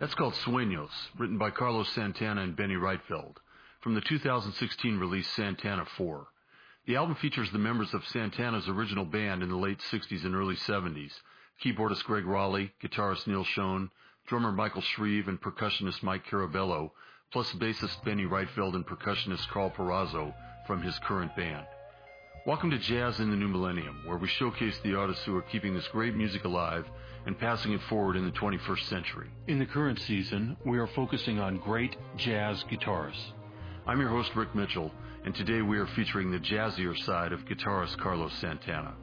That's called Sueños, written by Carlos Santana and Benny Rietveld, from the 2016 release Santana 4. The album features the members of Santana's original band in the late 60s and early 70s, keyboardist Greg Raleigh, guitarist Neil Schon, drummer Michael Shreve, and percussionist Mike Carabello, plus bassist Benny Rietveld and percussionist Carl Perazzo from his current band. Welcome to Jazz in the New Millennium, where we showcase the artists who are keeping this great music alive and passing it forward in the 21st century. In the current season, we are focusing on great jazz guitarists. I'm your host, Rick Mitchell, and today we are featuring the jazzier side of guitarist Carlos Santana.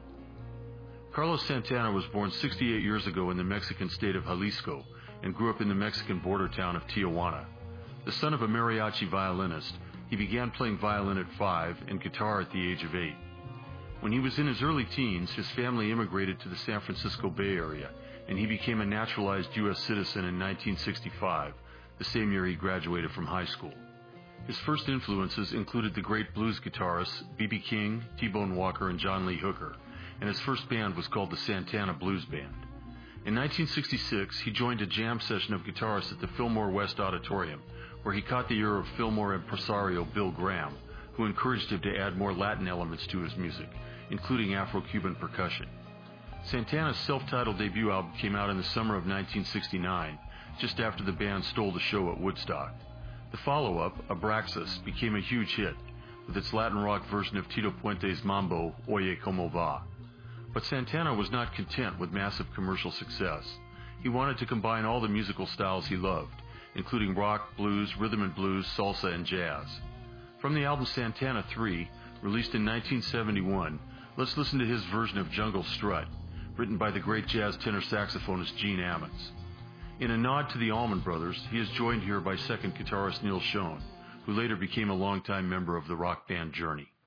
Carlos Santana was born 68 years ago in the Mexican state of Jalisco and grew up in the Mexican border town of Tijuana. The son of a mariachi violinist, he began playing violin at 5 and guitar at the age of 8. When he was in his early teens, his family immigrated to the San Francisco Bay Area, and he became a naturalized U.S. citizen in 1965, the same year he graduated from high school. His first influences included the great blues guitarists B.B. King, T-Bone Walker, and John Lee Hooker, and his first band was called the Santana Blues Band. In 1966, he joined a jam session of guitarists at the Fillmore West Auditorium, where he caught the ear of Fillmore impresario Bill Graham, who encouraged him to add more Latin elements to his music, including Afro-Cuban percussion. Santana's self-titled debut album came out in the summer of 1969, just after the band stole the show at Woodstock. The follow-up, Abraxas, became a huge hit, with its Latin rock version of Tito Puente's mambo, Oye Como Va. But Santana was not content with massive commercial success. He wanted to combine all the musical styles he loved, including rock, blues, rhythm and blues, salsa, and jazz. From the album Santana 3, released in 1971, let's listen to his version of Jungle Strut, written by the great jazz tenor saxophonist Gene Ammons. In a nod to the Allman Brothers, he is joined here by second guitarist Neil Schon, who later became a longtime member of the rock band Journey.